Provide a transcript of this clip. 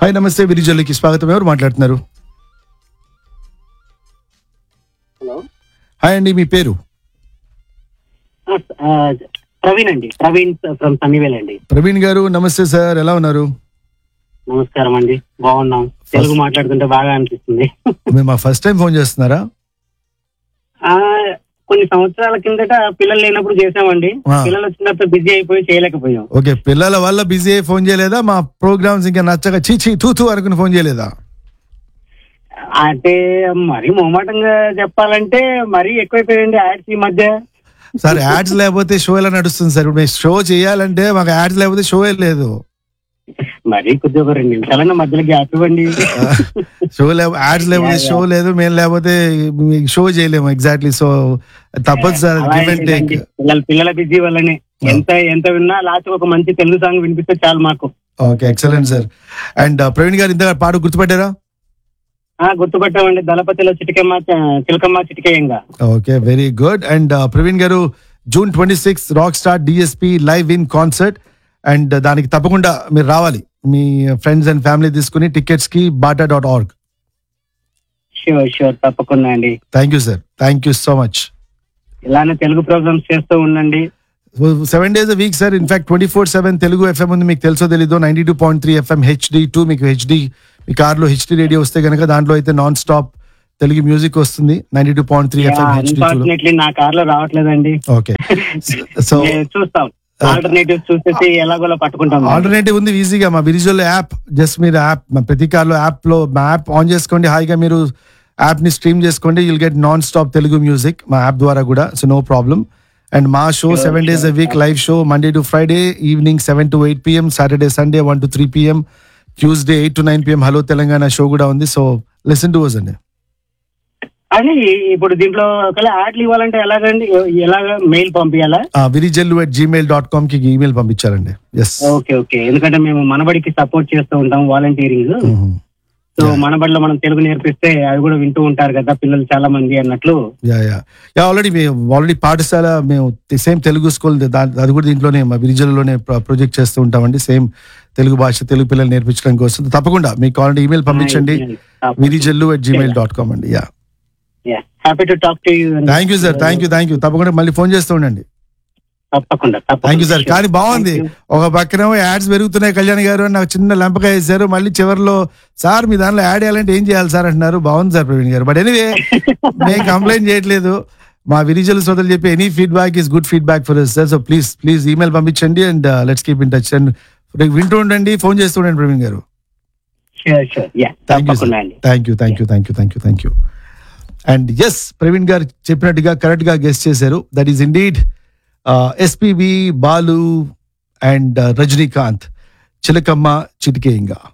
Hi నమస్తే విరిజల్లుకి స్వాగతం. ఎవరు మాట్లాడుతున్నారు? హలో, హాయ్ అండి, మీ పేరు? ప్రవీణ్ అండి. ప్రవీణ్ ఫ్రమ్ సన్నీవేల్ అండి. ప్రవీణ్ గారు నమస్తే సార్, ఎలా ఉన్నారు? నమస్కారం అండి, బాగున్నాం. తెలుగు మాట్లాడుతుంటే బాగా అనిపిస్తుంది. మీరు మా ఫస్ట్ టైం ఫోన్ చేస్తున్నారా? ఆ కొన్ని సంవత్సరాల కిందట పిల్లలు లేనప్పుడు చేసామండి. పిల్లలు వచ్చినప్పుడు బిజీ అయిపోయి చేయలేకపోయాం. ఓకే, పిల్లల వల్ల బిజీ అయ్యి ఫోన్ చేయలేదా? మా ప్రోగ్రామ్స్ ఇంకా నచ్చక చీచి తూతూ అనుకుని ఫోన్ చేయలేదా? అంటే మరీ మొహమాటంగా చెప్పాలంటే మరీ ఎక్కువైపోయింది యాడ్స్ ఈ మధ్య. సార్ యాడ్స్ లేకపోతే షో ఎలా నడుస్తుంది సార్? ఇప్పుడు మేము షో చేయాలంటే మాకు యాడ్స్ లేకపోతే షో లేదు. మరీ కొద్దిగా ఒక 2 నిమిషాలన్నా మధ్యలో గ్యాప్ ఇవ్వండి. షో యాడ్స్ లేకపోతే షో లేదు, మేము లేకపోతే షో చేయలేము. ఎగ్జాక్ట్లీ, సో తప్పదు సార్, గివ్ అండ్ టేక్. పిల్లల బిజీ వల్లనే ఎంత విన్నా లాస్ట్ ఒక మంచి తెలుగు సాంగ్ వినిపిస్తే చాలు మాకు. Okay, excellent sir. And Praveen గారు ఇంత పాట గుర్తుపట్టారా? గుర్తుపట్టామండి. దళపతిలో చిలకమ్మ చిటికేయంగా. Okay, very good. And Praveen గారు June 26 rock star DSP live in concert, and దానికి తప్పకుండా మీరు రావాలి. మీ ఫ్రెండ్స్ అండ్ ఫ్యామిలీ తీసుకుని టికెట్స్ కి bata.org. షూర్ తప్పకుండా అండి. Thank you sir, thank you so much. ఇలానే తెలుగు ప్రోగ్రామ్స్ చేస్తూ ఉండండి. 7 days a week sir. In fact 24/7 Telugu FM ఉంది, మీకు తెలుసో తెలీదో. 92.3 FM HD2 మీకు HD, మీ కార్లో HD రేడియో వస్తే కనుక దాంట్లో అయితే నాన్ స్టాప్ తెలుగు మ్యూజిక్ వస్తుంది. 92.3 FM HD2. అన్ఫార్చునేట్లీ నా కార్లో రావట్లేదండి. ఓకే, సో చూస్తాం, ఆల్టర్నేటివ్స్ చూసేసి ఎలాగోలా పట్టుకుంటాం. ఆల్టర్నేటివ్ ఉంది ఈజీగా, మా విరిజువల్ యాప్. జస్ట్ మీరు యాప్, ప్రతి కార్లో యాప్ ఆన్ చేసుకోండి, హాయిగా మీరు యాప్ ని స్ట్రీమ్ చేసుకోండి. You'll get non stop Telugu music మా యాప్ ద్వారా కూడా, సో నో ప్రాబ్లం. అండ్ మా show 7 days a week live show, Monday to Friday evening 7 to 8 PM, Saturday Sunday 1 to 3 PM, Tuesday 8 to 9 PM hello Telangana show కూడా ఉంది. So listen to us అండి. అని ఇప్పుడు దీంట్లో ఒకవేళ యాడ్లు ఇవ్వాలంటే ఎలాగండి? ఎలాగ మెయిల్ పంపించాలా? virijelu@gmail.com కి ఈమెయిల్ పంపించాలండి. Yes, okay. ఎందుకంటే మేము మనబడికి సపోర్ట్ చేస్తూ ఉంటాం, వాలంటీరింగ్. సో మనబడిలో మనం తెలుగు నేర్పిస్తే అవి కూడా వింటూ ఉంటారు కదా పిల్లలు చాలా మంది అన్నట్లు. ఆల్రెడీ పాఠశాల మేము సేమ్ తెలుగు స్కూల్, అది కూడా దీంట్లోనే మా విరిజల్లోనే ప్రొజెక్ట్ చేస్తూ ఉంటామండి. సేమ్ తెలుగు భాష, తెలుగు పిల్లలు నేర్పించడం కోసం తప్పకుండా మీకు ఆల్రెడీ ఈమెయిల్ పంపించండి, virijelu@gmail.com అండి. Happy to talk to you. Thank you sir, thank you. తప్పకుండా మళ్ళీ ఫోన్ చేస్తూ ఉండండి. తప్పకుండా. Thank you sir. కానీ బాగుంది, ఒక పక్కన యాడ్స్ పెరుగుతున్నాయి కళ్యాణ్ గారు అని నాకు చిన్న లంపకాయ వేశారు. మళ్ళీ చివరిలో సార్ మీ దాంట్లో యాడ్ చేయాలంటే ఏం చేయాలి సార్ అంటున్నారు. బాగుంది సార్ ప్రవీణ్ గారు. బట్ ఎనీవే, మేము కంప్లైంట్ చేయట్లేదు. మా విరిజల్ శ్రోతలు చెప్పి any feedback is good feedback for us sir. So please email పంపించండి and let's keep in touch. And వింటూ ఉండండి, ఫోన్ చేస్తూ ఉండండి ప్రవీణ్ గారు. Thank you. And yes, Praveen గారు చెప్పినట్టుగా కరెక్ట్ గా గెస్ చేశారు. That is indeed SPB, Balu and Rajinikanth, Chilakamma చిటికేయంగా.